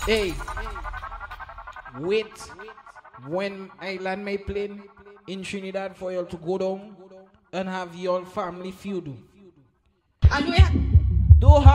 Hey, wait. When I land my plane in Trinidad for y'all to go down and have your family feud. And we Do